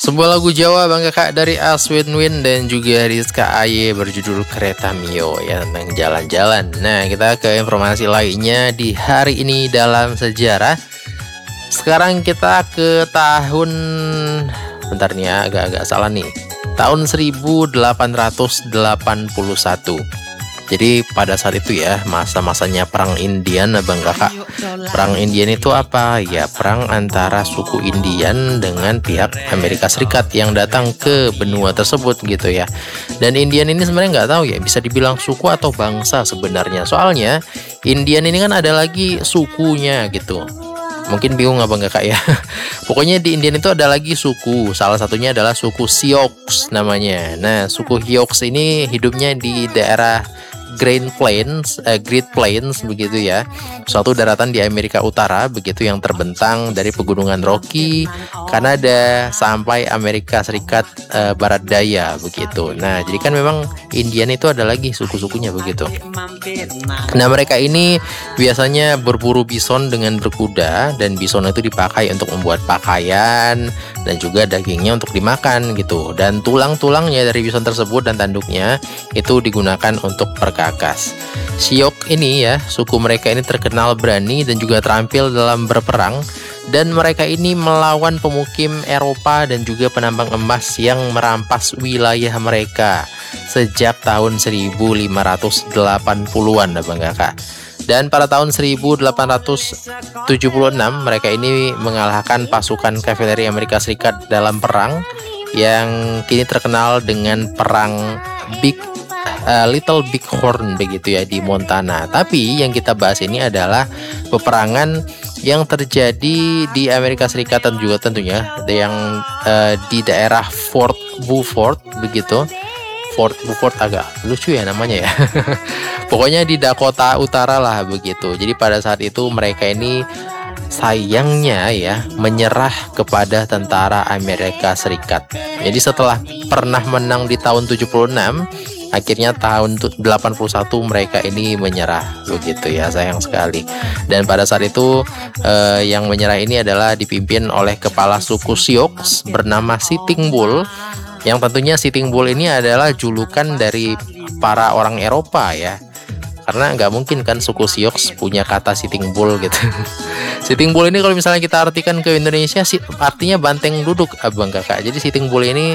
Sebuah lagu Jawa Bang Kakak dari Aswin dan juga Rizka Aye berjudul Kereta Mio ya, tentang jalan-jalan. Nah, kita ke informasi lainnya di hari ini dalam sejarah. Sekarang kita ke tahun, bentar nih ya, agak-agak salah nih. Tahun 1881. Jadi pada saat itu ya, masa-masanya perang Indian Bang Kakak. Perang Indian itu apa? Ya, perang antara suku Indian dengan pihak Amerika Serikat yang datang ke benua tersebut gitu ya. Dan Indian ini sebenarnya nggak tahu ya, bisa dibilang suku atau bangsa sebenarnya. Soalnya Indian ini kan ada lagi sukunya gitu. Mungkin bingung Bang Kakak ya. Pokoknya di Indian itu ada lagi suku. Salah satunya adalah suku Sioux namanya. Nah, suku Sioux ini hidupnya di daerah Great Plains begitu ya, suatu daratan di Amerika Utara begitu yang terbentang dari pegunungan Rocky, Kanada sampai Amerika Serikat Barat Daya begitu. Nah, jadi kan memang Indian itu ada lagi suku-sukunya begitu. Nah, mereka ini biasanya berburu bison dengan berkuda, dan bison itu dipakai untuk membuat pakaian dan juga dagingnya untuk dimakan gitu. Dan tulang-tulangnya dari bison tersebut dan tanduknya itu digunakan untuk perkakas. Sioux ini ya, suku mereka ini terkenal berani dan juga terampil dalam berperang, dan mereka ini melawan pemukim Eropa dan juga penambang emas yang merampas wilayah mereka sejak tahun 1880-an Bang Kakak. Dan pada tahun 1876 mereka ini mengalahkan pasukan kavaleri Amerika Serikat dalam perang yang kini terkenal dengan perang Little Big Horn begitu ya, di Montana. Tapi yang kita bahas ini adalah peperangan yang terjadi di Amerika Serikat dan juga tentunya yang di daerah Fort Beaufort begitu. Fort Beaufort agak lucu ya namanya ya. Pokoknya di Dakota Utara lah begitu. Jadi pada saat itu mereka ini sayangnya ya menyerah kepada tentara Amerika Serikat. Jadi setelah pernah menang di tahun 76, akhirnya tahun 81 mereka ini menyerah begitu ya, sayang sekali. Dan pada saat itu yang menyerah ini adalah dipimpin oleh kepala suku Sioux bernama Sitting Bull, yang tentunya Sitting Bull ini adalah julukan dari para orang Eropa ya, karena nggak mungkin kan suku Sioux punya kata Sitting Bull gitu. Sitting Bull ini kalau misalnya kita artikan ke Indonesia artinya banteng duduk Abang Kakak. Jadi Sitting Bull ini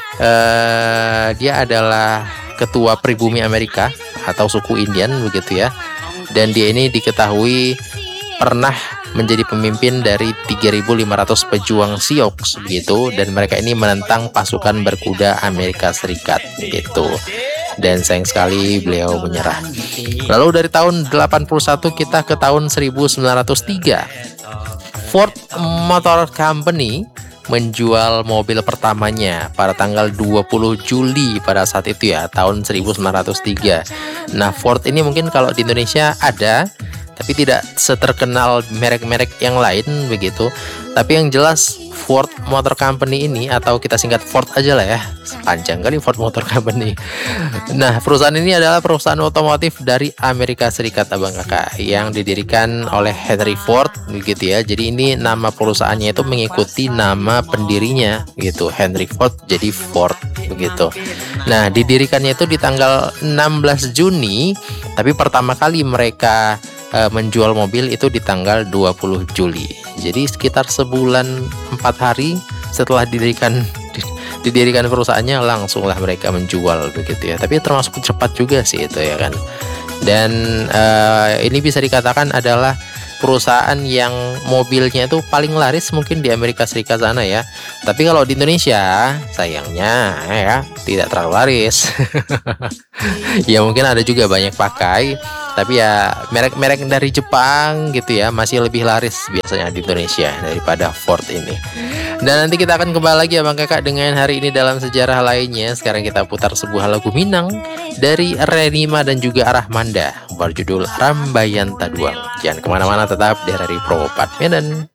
dia adalah ketua pribumi Amerika atau suku Indian begitu ya, dan dia ini diketahui pernah menjadi pemimpin dari 3.500 pejuang Sioux begitu, dan mereka ini menentang pasukan berkuda Amerika Serikat gitu. Dan sayang sekali beliau menyerah. Lalu dari tahun 81 kita ke tahun 1903. Ford Motor Company menjual mobil pertamanya pada tanggal 20 Juli pada saat itu ya, tahun 1903. Nah, Ford ini mungkin kalau di Indonesia ada, tapi tidak seterkenal merek-merek yang lain begitu. Tapi yang jelas Ford Motor Company ini, atau kita singkat Ford aja lah ya, panjang kali Ford Motor Company. Nah, perusahaan ini adalah perusahaan otomotif dari Amerika Serikat Abang Kakak, yang didirikan oleh Henry Ford begitu ya. Jadi ini nama perusahaannya itu mengikuti nama pendirinya gitu, Henry Ford, jadi Ford begitu. Nah, didirikannya itu di tanggal 16 Juni, tapi pertama kali mereka menjual mobil itu di tanggal 20 Juli. Jadi sekitar sebulan 4 hari setelah didirikan perusahaannya, langsunglah mereka menjual begitu ya. Tapi termasuk cepat juga sih itu ya kan. Dan ini bisa dikatakan adalah perusahaan yang mobilnya itu paling laris mungkin di Amerika Serikat sana ya. Tapi kalau di Indonesia sayangnya ya tidak terlalu laris. Ya mungkin ada juga banyak pakai, tapi ya merek-merek dari Jepang gitu ya masih lebih laris biasanya di Indonesia daripada Ford ini. Dan nanti kita akan kembali lagi ya Bang Kakak dengan hari ini dalam sejarah lainnya. Sekarang kita putar sebuah lagu Minang dari Renima dan juga Arahmanda berjudul Rambayan Taduang. Jangan kemana-mana, tetap di RRI Pro 4 Medan.